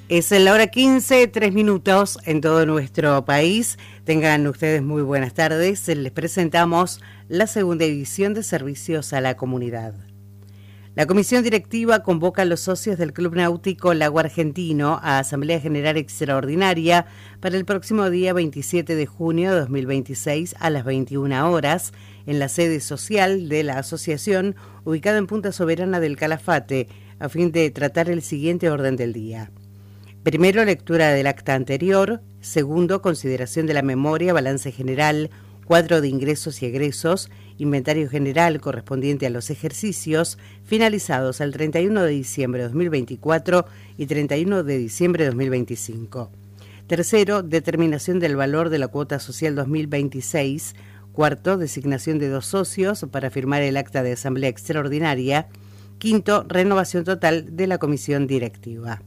Es la hora 15, 3 minutos en todo nuestro país. Tengan ustedes muy buenas tardes. Les presentamos la segunda edición de Servicios a la Comunidad. La Comisión Directiva convoca a los socios del Club Náutico Lago Argentino a Asamblea General Extraordinaria para el próximo día 27 de junio de 2026 a las 21 horas en la sede social de la asociación ubicada en Punta Soberana del Calafate a fin de tratar el siguiente orden del día. Primero, lectura del acta anterior. Segundo, consideración de la memoria, balance general, cuadro de ingresos y egresos, inventario general correspondiente a los ejercicios finalizados al 31 de diciembre de 2024 y 31 de diciembre de 2025. Tercero, determinación del valor de la cuota social 2026. Cuarto, designación de 2 socios para firmar el acta de asamblea extraordinaria. Quinto, renovación total de la comisión directiva.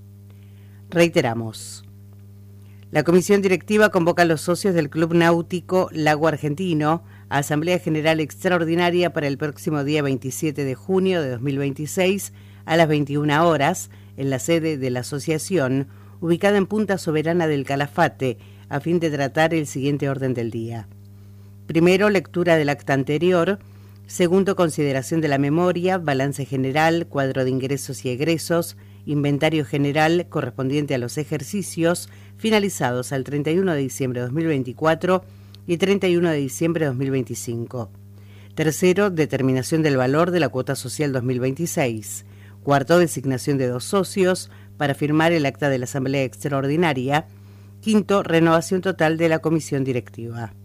Reiteramos. La Comisión Directiva convoca a los socios del Club Náutico Lago Argentino a Asamblea General Extraordinaria para el próximo día 27 de junio de 2026 a las 21 horas en la sede de la asociación ubicada en Punta Soberana del Calafate a fin de tratar el siguiente orden del día. Primero, lectura del acta anterior. Segundo, consideración de la memoria, balance general, cuadro de ingresos y egresos, inventario general correspondiente a los ejercicios finalizados al 31 de diciembre de 2024 y 31 de diciembre de 2025. Tercero, determinación del valor de la cuota social 2026. Cuarto, designación de 2 socios para firmar el acta de la asamblea extraordinaria. Quinto, renovación total de la comisión directiva.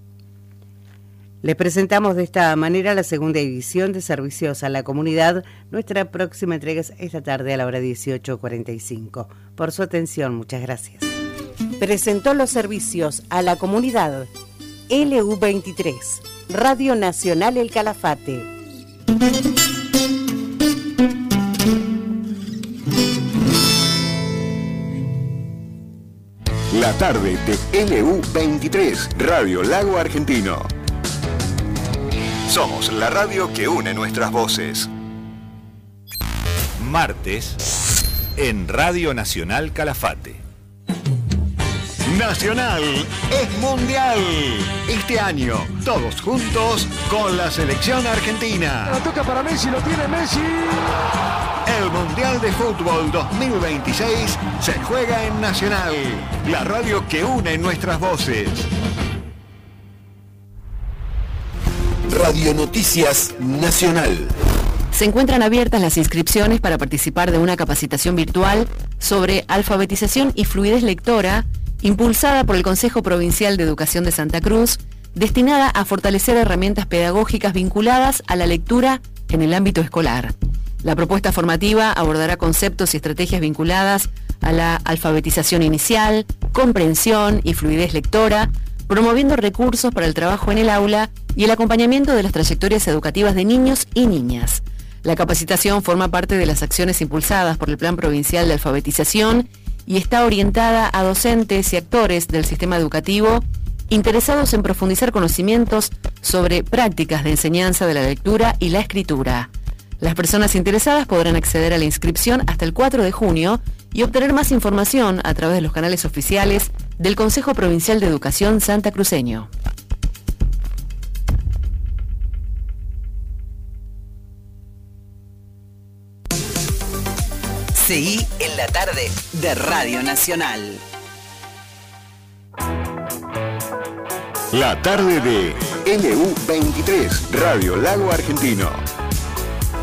Les presentamos de esta manera la segunda edición de Servicios a la Comunidad. Nuestra próxima entrega es esta tarde a la hora 18:45. Por su atención, muchas gracias. Presentó los servicios a la comunidad LU23, Radio Nacional El Calafate. La tarde de LU23, Radio Lago Argentino. Somos la radio que une nuestras voces. Martes en Radio Nacional Calafate. Nacional es mundial. Este año, todos juntos con la selección argentina. La toca para Messi, lo tiene Messi. El Mundial de Fútbol 2026 se juega en Nacional, la radio que une nuestras voces. Radio Noticias Nacional. Se encuentran abiertas las inscripciones para participar de una capacitación virtual sobre alfabetización y fluidez lectora, impulsada por el Consejo Provincial de Educación de Santa Cruz, destinada a fortalecer herramientas pedagógicas vinculadas a la lectura en el ámbito escolar. La propuesta formativa abordará conceptos y estrategias vinculadas a la alfabetización inicial, comprensión y fluidez lectora, promoviendo recursos para el trabajo en el aula y el acompañamiento de las trayectorias educativas de niños y niñas. La capacitación forma parte de las acciones impulsadas por el Plan Provincial de Alfabetización y está orientada a docentes y actores del sistema educativo interesados en profundizar conocimientos sobre prácticas de enseñanza de la lectura y la escritura. Las personas interesadas podrán acceder a la inscripción hasta el 4 de junio y obtener más información a través de los canales oficiales del Consejo Provincial de Educación Santacruceño. Seguí en la tarde de Radio Nacional. La tarde de LU23, Radio Lago Argentino.